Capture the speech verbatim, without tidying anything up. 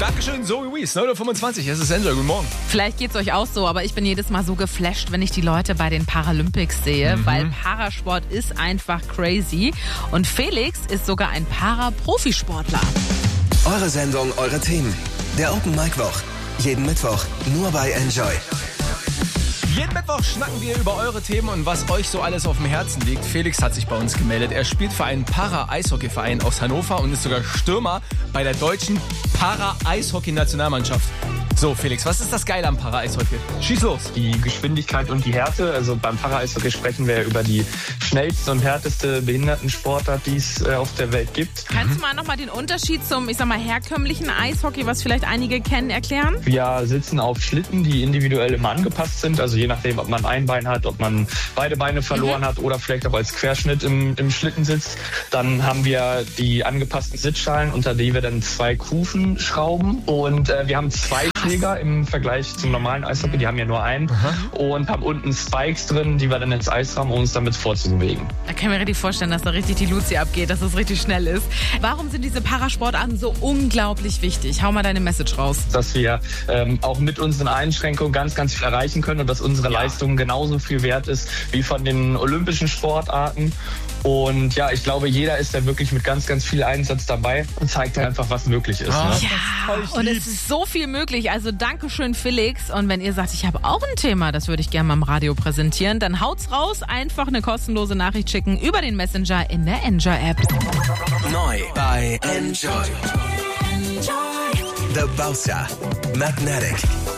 Dankeschön, Zoe Wees, neun Uhr fünfundzwanzig, es ist Enjoy, guten Morgen. Vielleicht geht's euch auch so, aber ich bin jedes Mal so geflasht, wenn ich die Leute bei den Paralympics sehe, mhm. weil Parasport ist einfach crazy. Und Felix ist sogar ein Para-Profisportler. Eure Sendung, eure Themen. Der Open Mic Woch. Jeden Mittwoch nur bei Enjoy. Jeden Mittwoch schnacken wir über eure Themen und was euch so alles auf dem Herzen liegt. Felix hat sich bei uns gemeldet. Er spielt für einen Para-Eishockey-Verein aus Hannover und ist sogar Stürmer bei der deutschen Para-Eishockey-Nationalmannschaft. So, Felix, was ist das Geile am Para-Eishockey? Schieß los. Die Geschwindigkeit und die Härte. Also beim Para-Eishockey sprechen wir über die schnellste und härteste Behindertensportart, die es äh, auf der Welt gibt. Kannst du mal nochmal den Unterschied zum, ich sag mal, herkömmlichen Eishockey, was vielleicht einige kennen, erklären? Wir sitzen auf Schlitten, die individuell immer angepasst sind. Also je nachdem, ob man ein Bein hat, ob man beide Beine verloren mhm. hat oder vielleicht auch als Querschnitt im, im Schlitten sitzt. Dann haben wir die angepassten Sitzschalen, unter die wir dann zwei Kufen schrauben. Und äh, wir haben zwei Schläger im Vergleich zum normalen Eishockey. Die haben ja nur einen. Aha. Und haben unten Spikes drin, die wir dann ins Eis haben, um uns damit vorzubewegen. Da kann ich mir richtig vorstellen, dass da richtig die Luzi abgeht, dass es richtig schnell ist. Warum sind diese Parasportarten so unglaublich wichtig? Hau mal deine Message raus. Dass wir ähm, auch mit unseren Einschränkungen ganz, ganz viel erreichen können und dass unsere ja. Leistung genauso viel wert ist wie von den olympischen Sportarten. Und ja, ich glaube, jeder ist da wirklich mit ganz, ganz viel Einsatz dabei und zeigt einfach, was möglich ist. Ah, ne? Ja, und es ist so viel möglich. Also Dankeschön, Felix. Und wenn ihr sagt, ich habe auch ein Thema, das würde ich gerne mal im Radio präsentieren, dann haut's raus. Einfach eine kostenlose Nachricht schicken über den Messenger in der Enjoy-App. Neu bei Enjoy. The Bouncer. Magnetic.